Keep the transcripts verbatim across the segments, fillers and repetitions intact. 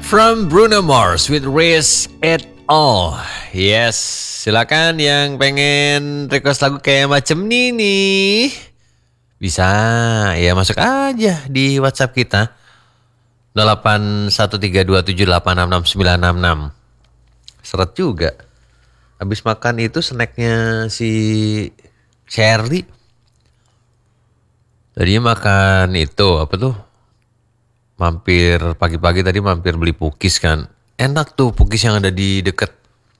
From Bruno Mars with Risk It All. Yes, silakan yang pengen request lagu kayak macam ini nih. Bisa ya masuk aja di WhatsApp kita delapan satu tiga dua tujuh delapan enam enam sembilan enam enam. Seret juga. Habis makan itu snacknya si Shirley. Tadinya makan itu apa tuh? Mampir pagi-pagi tadi mampir beli pukis kan. Enak tuh pukis yang ada di deket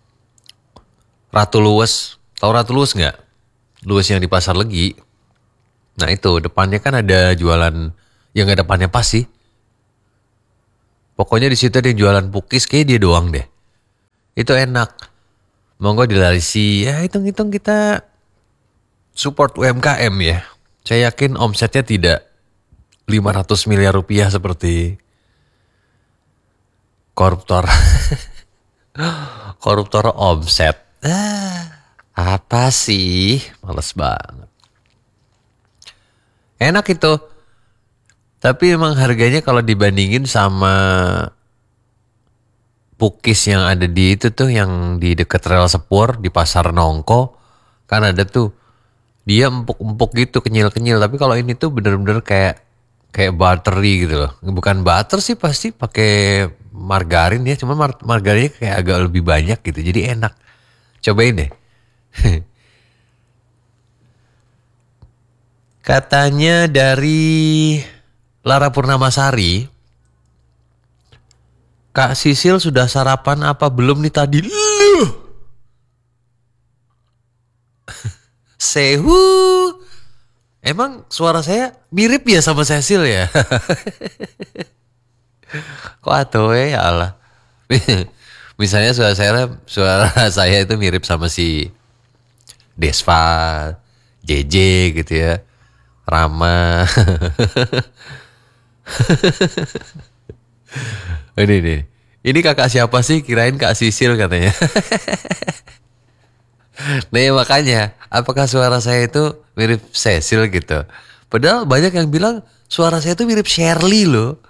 Ratu Luwes. Tahu Ratu Luwes nggak? Luwes yang di Pasar Legi. Nah itu depannya kan ada jualan yang nggak depannya pas sih. Pokoknya di situ ada yang jualan pukis kayak dia doang deh. Itu enak. Monggo dilarisi. Ya hitung-hitung kita support U M K M ya. Saya yakin omsetnya tidak lima ratus miliar rupiah seperti koruptor. Koruptor omset. Ah, apa sih? Males banget. Enak itu. Tapi emang harganya kalau dibandingin sama pukis yang ada di itu tuh yang di dekat rel Sepur di Pasar Nongko kan ada tuh. Dia empuk-empuk gitu, kenyil-kenyil. Tapi kalau ini tuh bener-bener kayak kayak buttery gitu loh. Bukan butter sih pasti pakai margarin ya. Cuma mar- margarinnya kayak agak lebih banyak gitu. Jadi enak. Cobain deh. Katanya dari Lara Purnamasari, Kak Sisil sudah sarapan apa belum nih tadi? Luh. Sehu. Emang suara saya mirip ya sama Cecil ya? Kok atoe ya Allah. Misalnya suara saya suara saya itu mirip sama si Desva, J J gitu ya. Rama. Ini nih. Ini kakak siapa sih? Kirain Kak Sisil katanya. Nah makanya, apakah suara saya itu mirip Cecil gitu? Padahal banyak yang bilang suara saya itu mirip Shirley loh.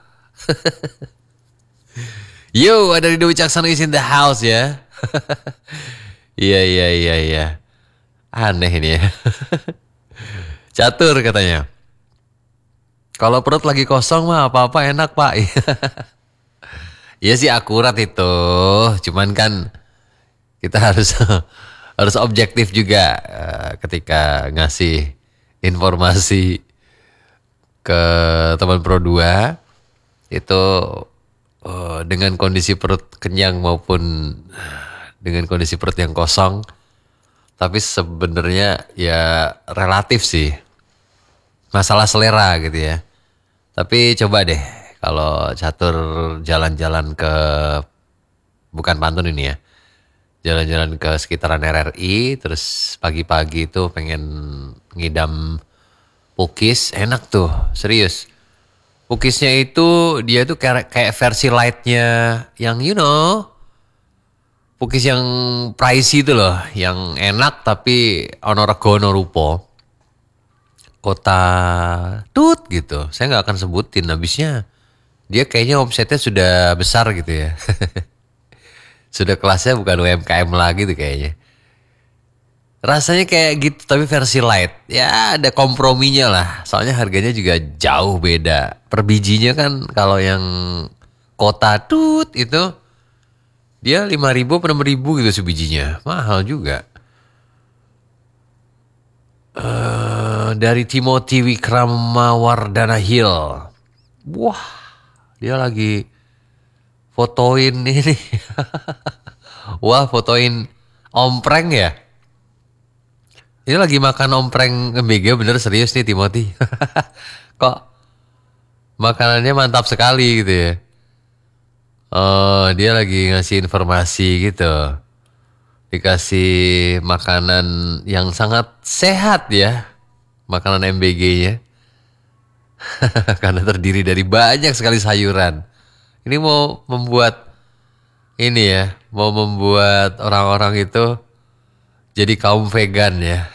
Yo, ada Rido Wicaksono is in the house ya. Iya, iya, iya, iya. Aneh ini ya. Catur katanya. Kalau perut lagi kosong mah apa-apa enak pak. Iya sih akurat itu. Cuman kan kita harus... harus objektif juga uh, ketika ngasih informasi ke teman Pro dua itu uh, dengan kondisi perut kenyang maupun dengan kondisi perut yang kosong, tapi sebenarnya ya relatif sih masalah selera gitu ya. Tapi coba deh kalau Catur jalan-jalan ke bukan pantun ini ya. Jalan-jalan ke sekitaran R R I, terus pagi-pagi itu pengen ngidam pukis, enak tuh, serius. Pukisnya itu dia tuh kayak, kayak versi lightnya yang you know, pukis yang pricey itu loh, yang enak tapi ono rego ono rupo. Kota Tut gitu, saya nggak akan sebutin habisnya. Dia kayaknya omsetnya sudah besar gitu ya. Sudah kelasnya bukan U M K M lagi tuh kayaknya. Rasanya kayak gitu tapi versi light. Ya ada komprominya lah. Soalnya harganya juga jauh beda. Per bijinya kan kalau yang Kota Tut itu dia lima ribu atau enam ribu gitu sebijinya. Mahal juga. Uh, dari Timothy Wikramawardana Hill. Wah, dia lagi fotoin ini. Wah, fotoin ompreng ya. Ini lagi makan ompreng M B G bener serius nih Timothy. Kok makanannya mantap sekali gitu ya. Oh, dia lagi ngasih informasi gitu. Dikasih makanan yang sangat sehat ya. Makanan M B G-nya. Karena terdiri dari banyak sekali sayuran. Ini mau membuat ini ya, mau membuat orang-orang itu jadi kaum vegan ya.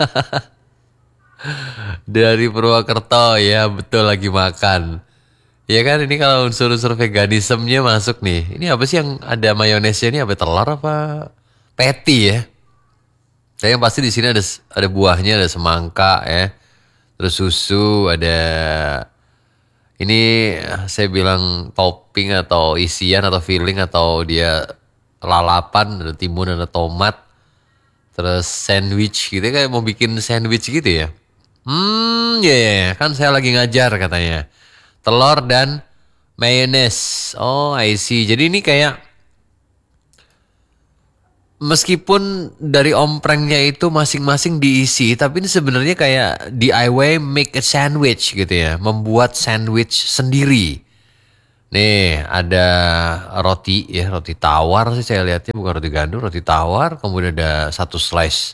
Dari Purwokerto ya, betul lagi makan. Ya kan ini kalau unsur-unsur veganismenya masuk nih. Ini apa sih yang ada mayonesnya ini, apa telur apa patty ya? Saya yang pasti di sini ada ada buahnya, ada semangka ya. Terus susu, ada ini saya bilang topping atau isian atau filling atau dia lalapan, ada timun, ada tomat. Terus sandwich gitu kayak mau bikin sandwich gitu ya. Hmm, ya yeah, kan saya lagi ngajar katanya. Telur dan mayonnaise. Oh, I see. Jadi ini kayak meskipun dari omprengnya itu masing-masing diisi, tapi ini sebenarnya kayak D I Y make a sandwich gitu ya, membuat sandwich sendiri. Nih ada roti ya, roti tawar sih saya lihatnya, bukan roti gandum, roti tawar. Kemudian ada satu slice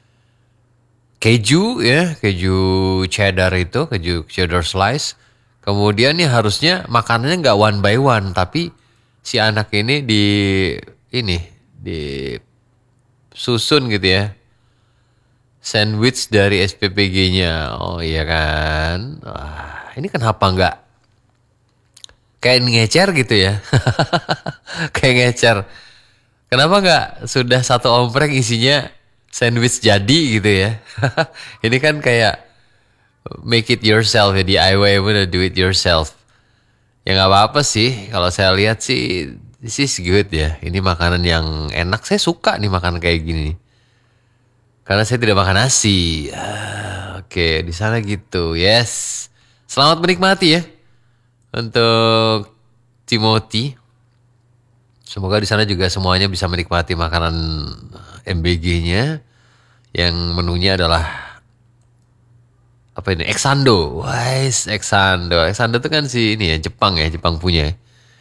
keju ya, keju cheddar itu, keju cheddar slice. Kemudian nih harusnya makanannya nggak one by one, tapi si anak ini di ini di susun gitu ya. Sandwich dari S P P G-nya. Oh iya kan. Wah, ini kenapa nggak kayak ngecer gitu ya. Kayak ngecer. Kenapa nggak sudah satu ompreng isinya sandwich jadi gitu ya. Ini kan kayak make it yourself ya, D I Y, bener, do it yourself. Ya nggak apa-apa sih. Kalau saya lihat sih this is good ya. Ini makanan yang enak. Saya suka nih makan kayak gini. Karena saya tidak makan nasi. Ah, Oke, di sana gitu. Yes. Selamat menikmati ya untuk Timothy. Semoga di sana juga semuanya bisa menikmati makanan M B G-nya yang menunya adalah apa ini? Exando. Wise, Exando. Exando itu kan si ini ya, Jepang ya, Jepang punya.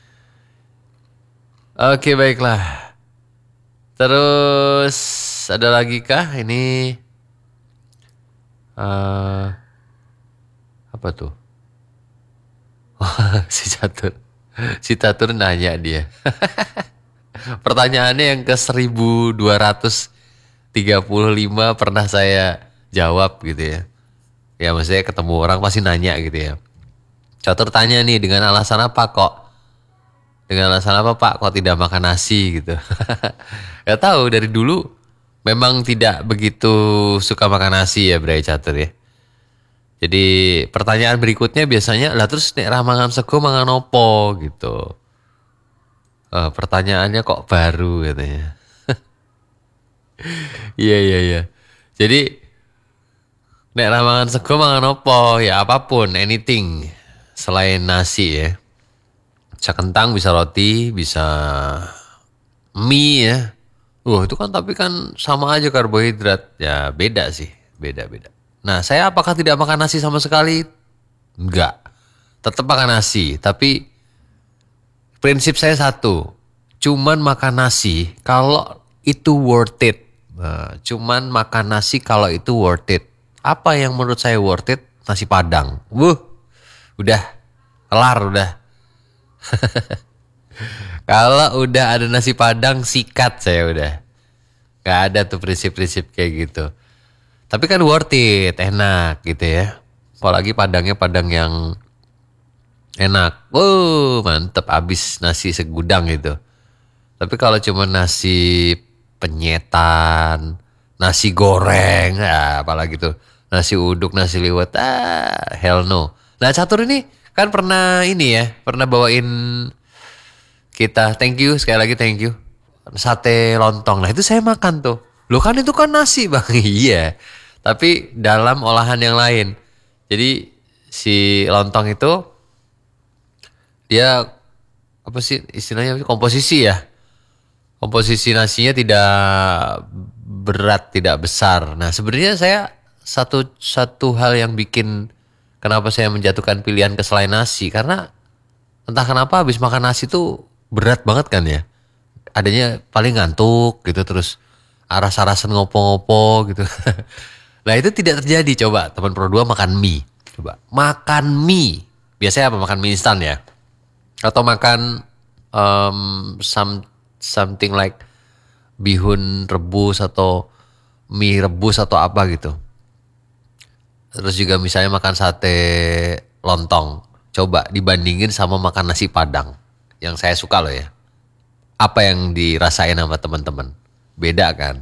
Oke, baiklah. Terus ada lagi kah ini? eh apa tuh? si Catur. Si Catur nanya dia. Pertanyaannya yang ke seribu dua ratus tiga puluh lima pernah saya jawab gitu ya. Ya maksudnya ketemu orang pasti nanya gitu ya. Catur tanya nih, dengan alasan apa kok? Dengan alasan apa Pak kok tidak makan nasi gitu? Gak tahu, dari dulu memang tidak begitu suka makan nasi ya Bray Catur ya. Jadi pertanyaan berikutnya biasanya lah, terus nek ra mangan sego mangan opo gitu. Eh, pertanyaannya kok baru katanya. Iya iya iya. Jadi nek ra mangan sego mangan opo, ya apapun, anything selain nasi ya. Bisa kentang, bisa roti, bisa mie ya. Wah itu kan tapi kan sama aja karbohidrat. Ya beda sih, beda-beda. Nah saya apakah tidak makan nasi sama sekali? Enggak. Tetap makan nasi, tapi prinsip saya satu. Cuman makan nasi kalau itu worth it. Nah, cuman makan nasi kalau itu worth it. Apa yang menurut saya worth it? Nasi Padang. Wuh, udah kelar udah. Kalau udah ada nasi Padang sikat saya udah. Gak ada tuh prinsip-prinsip kayak gitu. Tapi kan worth it, enak gitu ya. Apalagi Padangnya Padang yang enak. Wow, mantep, habis nasi segudang gitu. Tapi kalau cuma nasi penyetan, nasi goreng, ah, apalagi tuh nasi uduk, nasi liwet, ah, hell no. Nah Catur ini kan pernah ini ya, pernah bawain kita, thank you sekali lagi thank you, sate lontong. Nah itu saya makan tuh. Loh kan itu kan nasi bang, iya. Tapi dalam olahan yang lain. Jadi si lontong itu dia apa sih istilahnya, komposisi ya. Komposisi nasinya tidak berat, tidak besar. Nah sebenarnya saya satu satu hal yang bikin kenapa saya menjatuhkan pilihan ke selain nasi, karena entah kenapa habis makan nasi tuh berat banget kan ya. Adanya paling ngantuk gitu, terus aras-arasan ngopo-ngopo gitu. Nah itu tidak terjadi. Coba teman Pro dua makan mie. Coba makan mie. Biasanya apa? Makan mie instan ya. Atau makan um, some, something like bihun rebus atau mie rebus atau apa gitu. Terus juga misalnya makan sate lontong. Coba dibandingin sama makan nasi Padang. Yang saya suka loh ya. Apa yang dirasain sama teman-teman? Beda kan?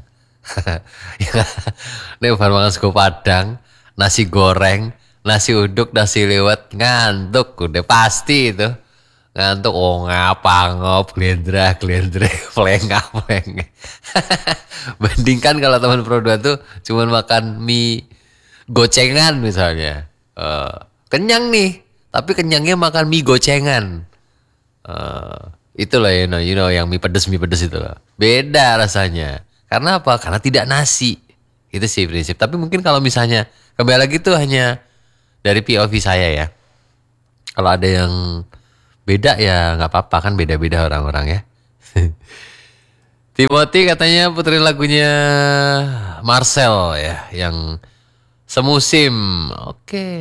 Ini bukan makan sego Padang, nasi goreng, nasi uduk, nasi liwet, ngantuk udah pasti itu. Ngantuk, oh ngapa ngop, glendra, glendra, flengah, flengah. Bandingkan kalau teman Pro dua tuh cuman makan mie gocengan misalnya. Eh, kenyang nih, tapi kenyangnya makan mie gocengan. Eh, itulah you know, you know yang mie pedes mie pedes itu loh. Beda rasanya. Karena apa? Karena tidak nasi. Itu sih prinsip. Tapi mungkin kalau misalnya kembali lagi tuh hanya dari P O V saya ya. Kalau ada yang beda ya nggak apa-apa kan beda-beda orang-orang ya. Timothy katanya puterin lagunya Marcel ya yang semusim. Oke.